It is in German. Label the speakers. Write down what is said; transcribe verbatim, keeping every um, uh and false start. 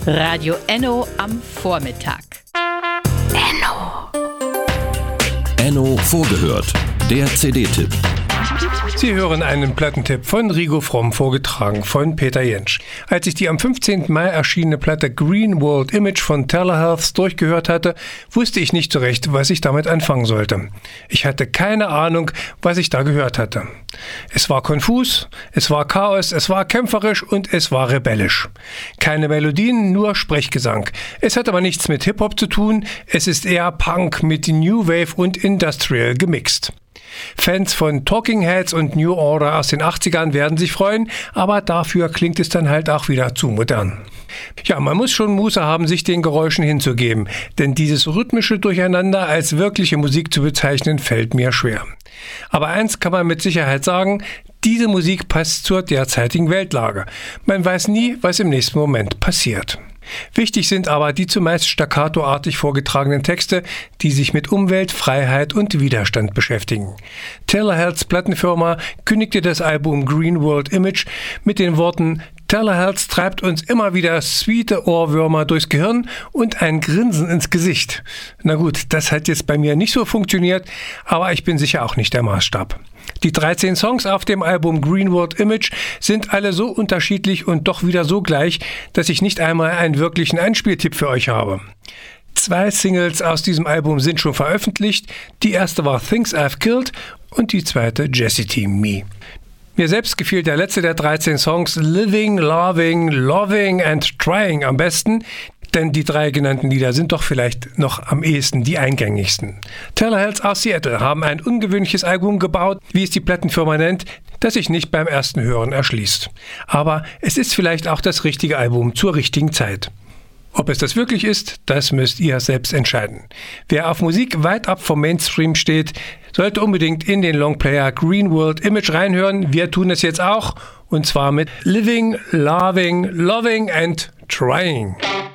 Speaker 1: Radio Enno am Vormittag. Enno.
Speaker 2: Enno vorgehört. Der C D-Tipp.
Speaker 3: Sie hören einen Plattentipp von Rigo Fromm, vorgetragen von Peter Jentsch. Als ich die am fünfzehnten Mai erschienene Platte Green World Image von Telehealth durchgehört hatte, wusste ich nicht so recht, was ich damit anfangen sollte. Ich hatte keine Ahnung, was ich da gehört hatte. Es war konfus, es war Chaos, es war kämpferisch und es war rebellisch. Keine Melodien, nur Sprechgesang. Es hat aber nichts mit Hip-Hop zu tun, es ist eher Punk mit New Wave und Industrial gemixt. Fans von Talking Heads und New Order aus den achtzigern werden sich freuen, aber dafür klingt es dann halt auch wieder zu modern. Ja, man muss schon Muße haben, sich den Geräuschen hinzugeben, denn dieses rhythmische Durcheinander als wirkliche Musik zu bezeichnen, fällt mir schwer. Aber eins kann man mit Sicherheit sagen, diese Musik passt zur derzeitigen Weltlage. Man weiß nie, was im nächsten Moment passiert. Wichtig sind aber die zumeist staccatoartig vorgetragenen Texte, die sich mit Umwelt, Freiheit und Widerstand beschäftigen. Telehealths Plattenfirma kündigte das Album Green World Image mit den Worten: Telehealth treibt uns immer wieder sweete Ohrwürmer durchs Gehirn und ein Grinsen ins Gesicht. Na gut, das hat jetzt bei mir nicht so funktioniert, aber ich bin sicher auch nicht der Maßstab. Die dreizehn Songs auf dem Album Green World Image sind alle so unterschiedlich und doch wieder so gleich, dass ich nicht einmal einen wirklichen Einspieltipp für euch habe. Zwei Singles aus diesem Album sind schon veröffentlicht. Die erste war Things I've Killed und die zweite Jesse Team Me. Mir selbst gefiel der letzte der dreizehn Songs Living, Loving, Loving and Trying am besten, denn die drei genannten Lieder sind doch vielleicht noch am ehesten die eingängigsten. Telehealth aus Seattle haben ein ungewöhnliches Album gebaut, wie es die Plattenfirma nennt, das sich nicht beim ersten Hören erschließt. Aber es ist vielleicht auch das richtige Album zur richtigen Zeit. Ob es das wirklich ist, das müsst ihr selbst entscheiden. Wer auf Musik weit ab vom Mainstream steht, sollte unbedingt in den Longplayer Green World Image reinhören. Wir tun es jetzt auch, und zwar mit Living, Loving, Loving and Trying.